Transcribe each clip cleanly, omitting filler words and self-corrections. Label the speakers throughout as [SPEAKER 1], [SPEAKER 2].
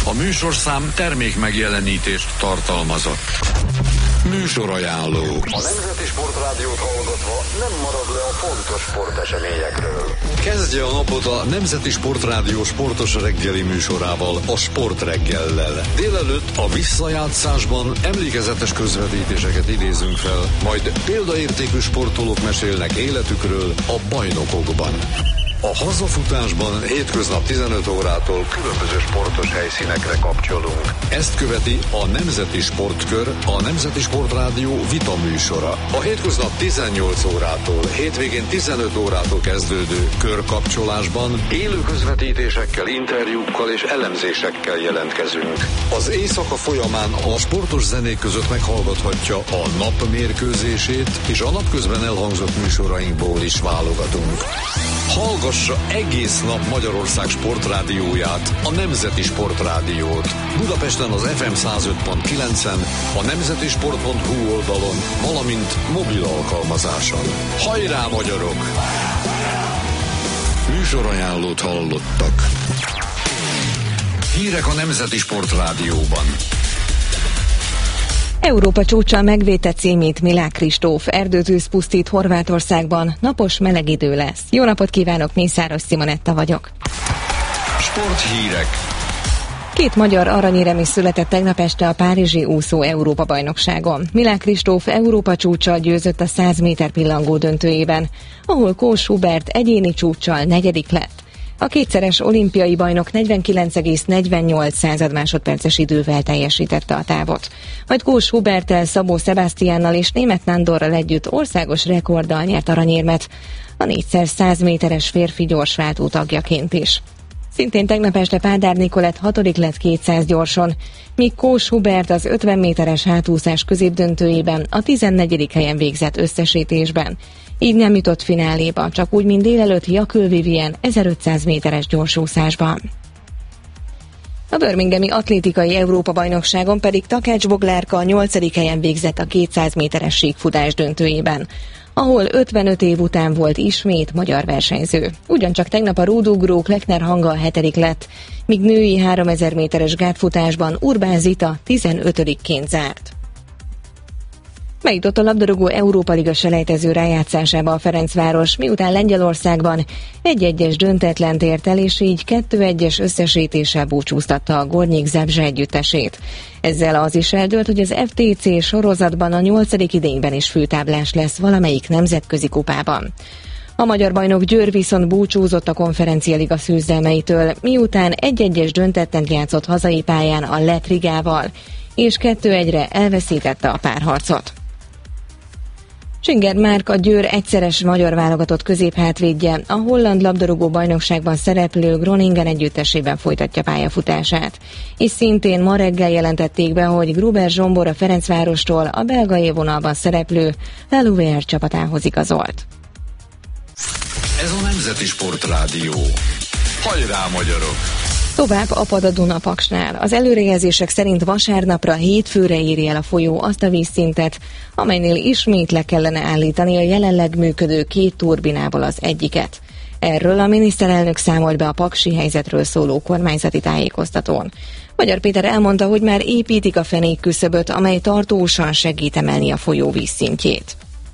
[SPEAKER 1] A műsorszám termék megjelenítést tartalmazott. Műsorajánló.
[SPEAKER 2] A Nemzeti Sportrádiót hallgatva nem marad le a fontos sporteseményekről.
[SPEAKER 1] Kezdje a napot a Nemzeti Sportrádió sportos reggeli műsorával, a Sportreggellel. Délelőtt a visszajátszásban emlékezetes közvetítéseket idézünk fel, majd példaértékű sportolók mesélnek életükről a bajnokokban. A hazafutásban hétköznap 15 órától különböző sportos helyszínekre kapcsolunk. Ezt követi a Nemzeti Sportkör, a Nemzeti Sportrádió vita műsora. A hétköznap 18 órától, hétvégén 15 órától kezdődő körkapcsolásban élő közvetítésekkel, interjúkkal és elemzésekkel jelentkezünk. Az éjszaka folyamán a sportos zenék között meghallgathatja a nap mérkőzését, és a napközben elhangzott műsorainkból is válogatunk. Hallgassa egész nap Magyarország sportrádióját, a Nemzeti Sportrádiót. Budapesten az FM 105.9-en, a nemzetisport.hu oldalon, valamint mobil alkalmazáson. Hajrá, magyarok! Műsorajánlót hallottak. Hírek a Nemzeti Sportrádióban.
[SPEAKER 3] Európa csúccsal megvédte címét Milák Kristóf, erdőtűz pusztít Horvátországban, napos meleg idő lesz. Jó napot kívánok, Mészáros Simonetta vagyok.
[SPEAKER 1] Sporthírek.
[SPEAKER 3] 2 magyar aranyérem is született tegnap este a párizsi úszó Európa-bajnokságon. Milák Kristóf Európa csúccsal győzött a 100 méter pillangó döntőjében, ahol Kós Hubert egyéni csúccsal 4. lett. A kétszeres olimpiai bajnok 49,48 másodperces idővel teljesítette a távot. Majd Kós Huberttel, Szabó Sebastiánnal és Németh Nándorral együtt országos rekorddal nyert aranyérmet, a 4x100 méteres férfi gyorsváltó tagjaként is. Szintén tegnap este Pádár Nikolett 6. lett 200 gyorson, míg Kós Hubert az 50 méteres hátúszás középdöntőjében a 14. helyen végzett összesítésben. Így nem jutott fináléba, csak úgy, mint délelőtt Jakül Vivien 1500 méteres gyorsúszásban. A birminghami atlétikai Európa-bajnokságon pedig Takács Boglárka a 8. helyen végzett a 200 méteres síkfutás döntőjében, ahol 55 év után volt ismét magyar versenyző. Ugyancsak tegnap a rúdugrók Kleckner Hanga 7. lett, míg női 3000 méteres gátfutásban Urbán Zita 15-ként zárt. Bejutott a labdarúgó Európa Liga selejtező rájátszásába a Ferencváros, miután Lengyelországban 1-1-es döntetlent ért el, és így 2-1-es összesítéssel búcsúztatta a Gornyik Zabrze együttesét. Ezzel az is eldőlt, hogy az FTC sorozatban a 8. idényben is főtáblás lesz valamelyik nemzetközi kupában. A magyar bajnok Győr viszont búcsúzott a Konferencia-liga szűzdelmeitől, miután 1-1-es döntettlent játszott hazai pályán a Lett Rigával, és 2-1-re elveszítette a párharcot. Singer Márk, a Győr egyszeres magyar válogatott középhátvédje, a holland labdarúgó bajnokságban szereplő Groningen együttesében folytatja pályafutását. És szintén ma reggel jelentették be, hogy Gruber Zsombor a Ferencvárostól a belga élvonalban szereplő La Louvière csapatához igazolt.
[SPEAKER 1] Ez a Nemzeti Sportrádió. Hajrá, magyarok!
[SPEAKER 3] Tovább apad a Duna Paksnál. Az előrejelzések szerint vasárnapra hétfőre éri el a folyó azt a vízszintet, amelynél ismét le kellene állítani a jelenleg működő 2 turbinából az egyiket. Erről a miniszterelnök számolt be a paksi helyzetről szóló kormányzati tájékoztatón. Magyar Péter elmondta, hogy már építik a fenékküszöböt, amely tartósan segít emelni a folyó vízszintjét.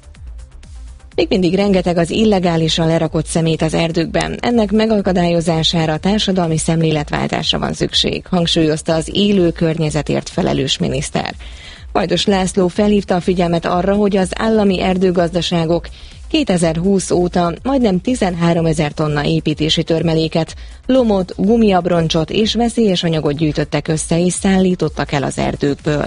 [SPEAKER 3] Még mindig rengeteg az illegálisan lerakott szemét az erdőkben. Ennek megakadályozására társadalmi szemléletváltásra van szükség, hangsúlyozta az élő környezetért felelős miniszter. Vajdos László felhívta a figyelmet arra, hogy az állami erdőgazdaságok 2020 óta majdnem 13 000 tonna építési törmeléket, lomot, gumiabroncsot és veszélyes anyagot gyűjtöttek össze és szállítottak el az erdőkből.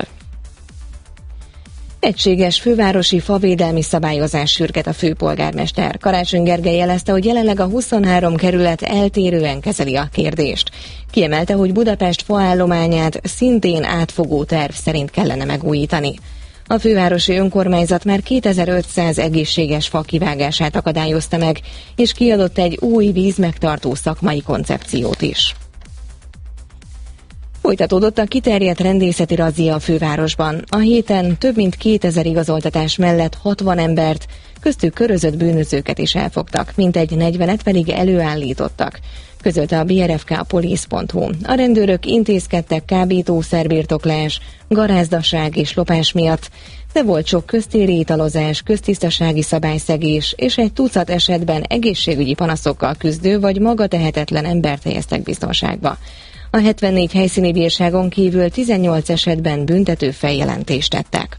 [SPEAKER 3] Egységes fővárosi favédelmi szabályozás sürget a főpolgármester. Karácsony Gergely jelezte, hogy jelenleg a 23 kerület eltérően kezeli a kérdést. Kiemelte, hogy Budapest faállományát szintén átfogó terv szerint kellene megújítani. A fővárosi önkormányzat már 2500 egészséges fa kivágását akadályozta meg, és kiadott egy új vízmegtartó szakmai koncepciót is. Folytatódott a kiterjedt rendészeti razzia a fővárosban. A héten több mint 2000 igazoltatás mellett 60 embert, köztük körözött bűnözőket is elfogtak, mintegy 40-et pedig előállítottak, közölte a brfk.police.hu. A rendőrök intézkedtek kábítószerbirtoklás, garázdaság és lopás miatt, de volt sok köztéri italozás, köztisztasági szabályszegés és egy tucat esetben egészségügyi panaszokkal küzdő vagy magatehetetlen embert helyeztek biztonságba. A 74 helyszíni bírságon kívül 18 esetben büntető feljelentést tettek.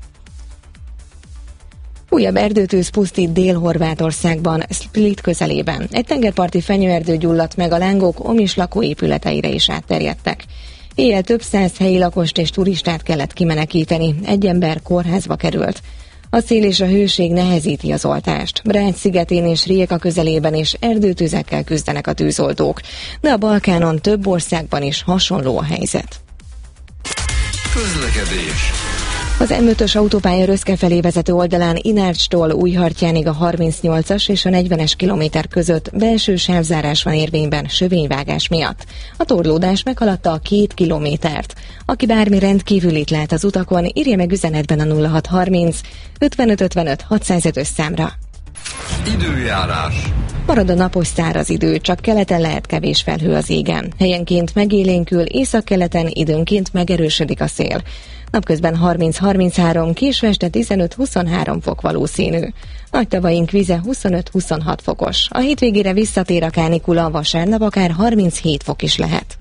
[SPEAKER 3] Újabb erdőtűz pusztít Dél-Horvátországban, Split közelében. Egy tengerparti fenyőerdő gyulladt meg, a lángok Omis lakóépületeire is átterjedtek. Éjjel több száz helyi lakost és turistát kellett kimenekíteni, egy ember kórházba került. A szél és a hőség nehezíti az oltást. Brač szigetén és Rijeka közelében is erdőtüzekkel küzdenek a tűzoltók, de a Balkánon több országban is hasonló a helyzet.
[SPEAKER 1] Közlekedés.
[SPEAKER 3] Az M5-ös autópálya Röszke felé vezető oldalán Inárcstól Újhartyánig a 38-as és a 40-es kilométer között belső sávzárás van érvényben sövényvágás miatt. A torlódás meghaladta a 2 kilométert. Aki bármi rendkívülit lát az utakon, írja meg üzenetben a 0630 5555 605-ös számra.
[SPEAKER 1] Időjárás.
[SPEAKER 3] Marad a napos száraz idő, csak keleten lehet kevés felhő az égen. Helyenként megélénkül, északkeleten időnként megerősödik a szél. Napközben 30-33, késő este 15-23 fok valószínű. Nagy tavaink vize 25-26 fokos. A hétvégére visszatér a kánikula, vasárnap akár 37 fok is lehet.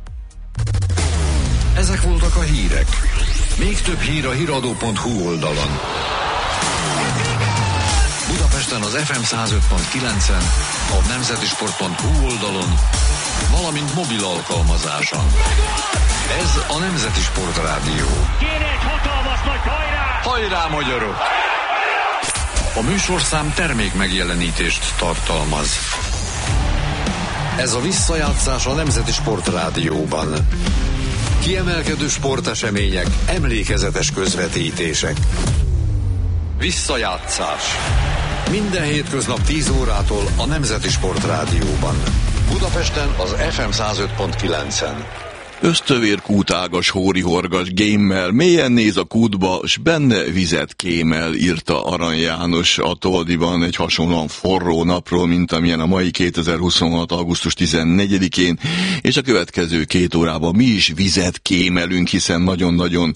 [SPEAKER 1] Ezek voltak a hírek. Még több hír a hiradó.hu oldalon. Budapesten az FM 105.9-en, a nemzetisport.hu oldalon, valamint mobil alkalmazáson. Ez a Nemzeti Sport Rádió.
[SPEAKER 4] Kéne egy hatalmas nagy hajrá!
[SPEAKER 1] Hajrá, magyarok! A műsorszám termék megjelenítést tartalmaz. Ez a visszajátszás a Nemzeti Sport Rádióban. Kiemelkedő sportesemények, emlékezetes közvetítések. Visszajátszás. Minden hétköznap 10 órától a Nemzeti Sport Rádióban. Budapesten az FM 105.9-en.
[SPEAKER 5] Ösztövér kútágas, hórihorgas gémmel, mélyen néz a kútba, s benne vizet kémel, írta Arany János a Toldiban egy hasonlóan forró napról, mint amilyen a mai 2026. augusztus 14-én, és a következő 2 órában mi is vizet kémelünk, hiszen nagyon-nagyon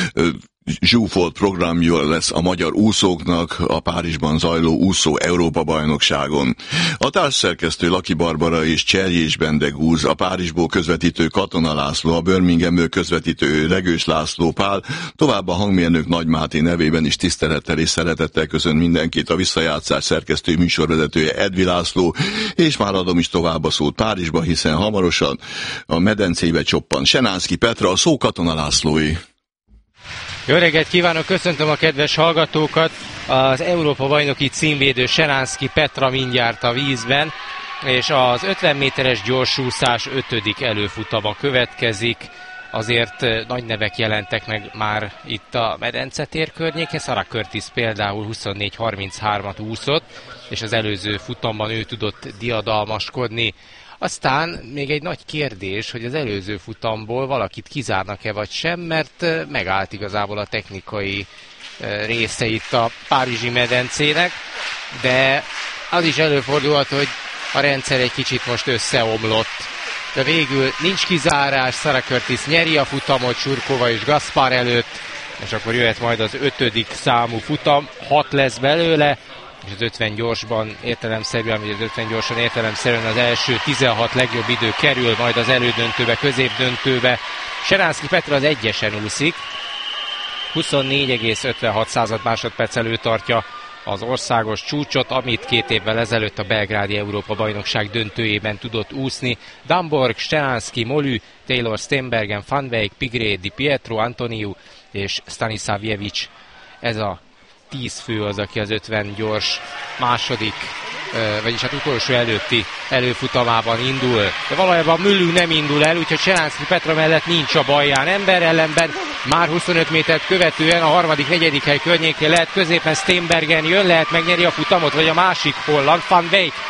[SPEAKER 5] zsúfolt programja lesz a magyar úszóknak a Párizsban zajló úszó Európa-bajnokságon. A társszerkesztő Laki Barbara és Cserjés Bendegúz, a Párizsból közvetítő Katona László, a Birminghamből közvetítő Regős László Pál, továbbá a hangmérnök Nagy Máté nevében is tisztelettel és szeretettel köszönt mindenkit a visszajátszás szerkesztő műsorvezetője Edvi László, és már adom is tovább a szót Párizsba, hiszen hamarosan a medencébe csoppan Senánszky Petra, a szó Katona Lászlói.
[SPEAKER 6] Jó reggelt kívánok, köszöntöm a kedves hallgatókat! Az Európa-bajnoki címvédő Senánszky Petra mindjárt a vízben, és az 50 méteres gyorsúszás 5. előfutama következik. Azért nagy nevek jelentek meg már itt a medencetér környéken. Sarah Curtis például 24:33-at úszott, és az előző futamban ő tudott diadalmaskodni. Aztán még egy nagy kérdés, hogy az előző futamból valakit kizárnak-e vagy sem, mert megállt igazából a technikai része itt a párizsi medencének, de az is előfordulhat, hogy a rendszer egy kicsit most összeomlott. De végül nincs kizárás, Sarah Curtis nyeri a futamot Surkova és Gaspar előtt, és akkor jöhet majd az 5. számú futam, 6 lesz belőle, és az 50 gyorsban értelemszerűen, vagy az 50 gyorsan értelemszerűen az első 16 legjobb idő kerül majd az elődöntőbe, középdöntőbe. Senánszky Petra az 1-esen úszik, 24,56 másodperccel ő tartja az országos csúcsot, amit 2 évvel ezelőtt a belgrádi Európa-bajnokság döntőjében tudott úszni. Damborg, Senánszky, Molű, Taylor Steenbergen, Van Wijk, Pigré, Di Pietro, Antoniu és Stanisavjevic. Ez a 10 fő az, aki az 50 gyors második, vagyis hát utolsó előtti előfutamában indul. De valójában Müllő nem indul el, úgyhogy Senánszky Petra mellett nincs a balján ember, ellenben már 25 métert követően a 3.-4. hely környékén lehet középen Steenbergen jön, lehet megnyeri a futamot, vagy a másik holland, Van Wijk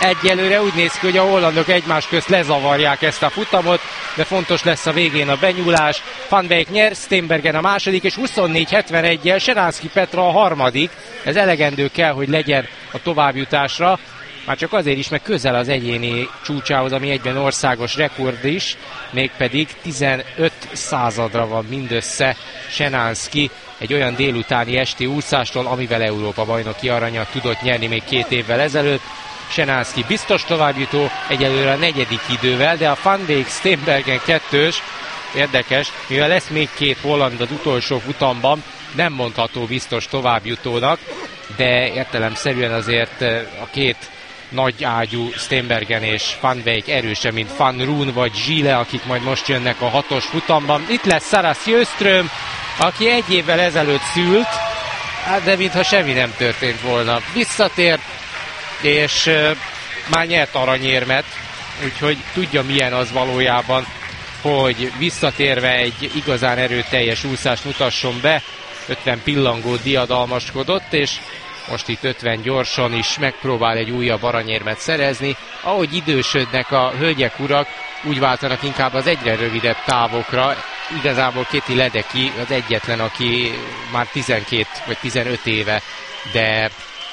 [SPEAKER 6] Egyelőre úgy néz ki, hogy a hollandok egymás közt lezavarják ezt a futamot, de fontos lesz a végén a benyúlás. Van Wijk nyer, Steenbergen a második, és 24-71-jel Szeranszky Petra a harmadik. Ez elegendő kell, hogy legyen a továbbjutásra. Már csak azért is, mert közel az egyéni csúcsához, ami egyben országos rekord is, mégpedig 15 századra van mindössze Szeranszky egy olyan délutáni esti úszástól, amivel Európa bajnoki aranyat tudott nyerni még 2 évvel ezelőtt. Szeranszky biztos továbbjutó, egyelőre a 4. idővel, de a Van Wijk Steenbergen 2-ös, érdekes, mivel lesz még 2 holland az utolsó futamban, nem mondható biztos továbbjutónak, de értelemszerűen azért a 2 nagy ágyú Steenbergen és Van Wijk erősebb, mint Van Roon vagy Gilles, akik majd most jönnek a 6-os futamban. Itt lesz Sara Sjöström, aki 1 évvel ezelőtt szült, de mintha semmi nem történt volna. Visszatért, és már nyert aranyérmet, úgyhogy tudja, milyen az valójában, hogy visszatérve egy igazán erőteljes úszást mutasson be. 50 pillangót diadalmaskodott, és most itt 50 gyorsan is megpróbál egy újabb aranyérmet szerezni. Ahogy idősödnek a hölgyek, urak, úgy váltanak inkább az egyre rövidebb távokra. Igazából Katie Ledecky az egyetlen, aki már 12 vagy 15 éve, de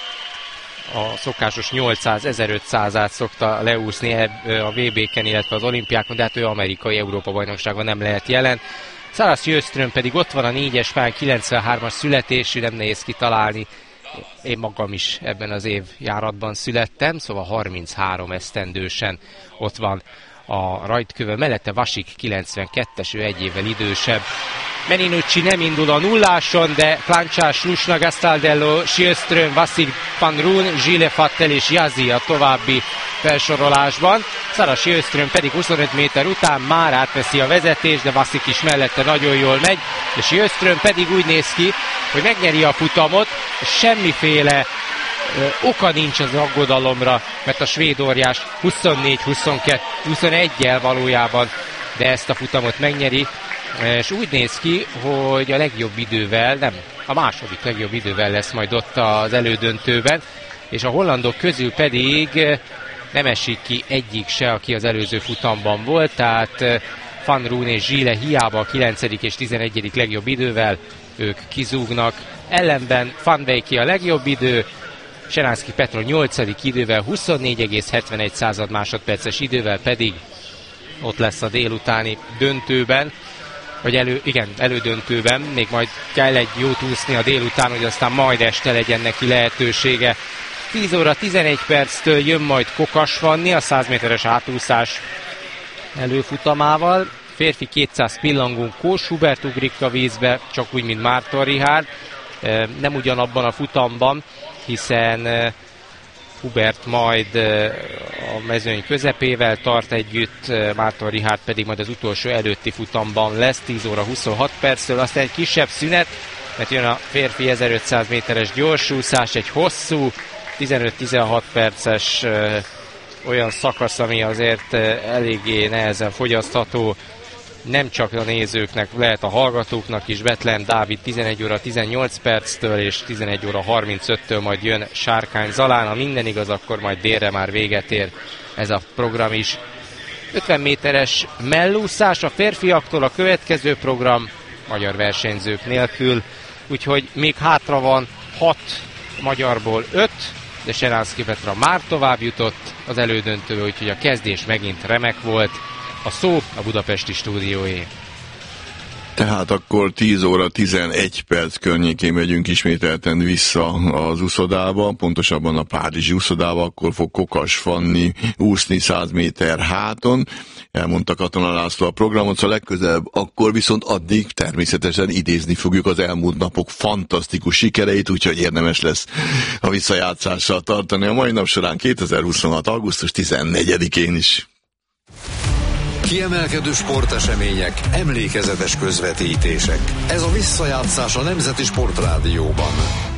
[SPEAKER 6] a szokásos 800-1500-át szokta leúszni a VB-ken, illetve az olimpiákon, de hát ő amerikai Európa-bajnokságon nem lehet jelen. Sara Sjöström pedig ott van a 4-es pályán, 93-as születésű, nem nehéz kitalálni. Én magam is ebben az évjáratban születtem, szóval 33 esztendősen ott van a rajtkövön. Mellette Vasik 92-es, ő 1 évvel idősebb. Meninucci nem indul a nulláson, de Klancsár, Slusna, Gastaldello, Sjöström, Vasil van Roon, Gilles Fattel és Jazi a további felsorolásban. Sara Sjöström pedig 25 méter után már átveszi a vezetést, de Vasik is mellette nagyon jól megy, és Sjöström pedig úgy néz ki, hogy megnyeri a futamot, semmiféle oka nincs az aggodalomra, mert a svéd óriás 24-21-jel valójában, de ezt a futamot megnyeri, és úgy néz ki, hogy a legjobb idővel, nem, a második legjobb idővel lesz majd ott az elődöntőben, és a hollandok közül pedig nem esik ki egyik se, aki az előző futamban volt, tehát Van Roon és Gilles hiába a 9. és 11. legjobb idővel, ők kizúgnak. Ellenben Van Wijk a legjobb idő, Szeranszky Petra 8. idővel, 24,71 másodperces idővel pedig ott lesz a délutáni döntőben, vagy elődöntőben, még majd kell egy jót úszni a délután, hogy aztán majd este legyen neki lehetősége. 10 óra 11 perctől jön majd Kokas Fanni a 100 méteres átúszás előfutamával. Férfi 200 pillangón Kós Hubert ugrik a vízbe, csak úgy, mint Márton Richard. Nem ugyanabban a futamban, hiszen Hubert majd a mezőny közepével tart együtt, Márton Richard pedig majd az utolsó előtti futamban lesz 10 óra 26 perctől, aztán egy kisebb szünet, mert jön a férfi 1500 méteres gyorsúszás, egy hosszú 15-16 perces olyan szakasz, ami azért eléggé nehezen fogyasztható, nem csak a nézőknek, lehet a hallgatóknak is. Bethlehem Dávid 11 óra 18 perctől és 11 óra 35-től majd jön Sárkány Zalán. Ha minden igaz, akkor majd délre már véget ér ez a program is. 50 méteres mellúszás a férfiaktól, a következő program magyar versenyzők nélkül, úgyhogy még hátra van 6 magyarból 5, de Szeranszky Petra már tovább jutott az elődöntőbe, úgyhogy a kezdés megint remek volt. A szó a budapesti stúdióé.
[SPEAKER 5] Tehát akkor 10 óra 11 perc környékén megyünk ismételten vissza az úszodába, pontosabban a párizsi úszodába, akkor fog Kokas Fanni úszni 100 méter háton. Elmondta Katona László a programot, szóval legközelebb akkor viszont addig természetesen idézni fogjuk az elmúlt napok fantasztikus sikereit, úgyhogy érdemes lesz a visszajátszással tartani a mai nap során 2026. augusztus 14-én is.
[SPEAKER 1] Kiemelkedő sportesemények, emlékezetes közvetítések. Ez a visszajátszás a Nemzeti Sportrádióban.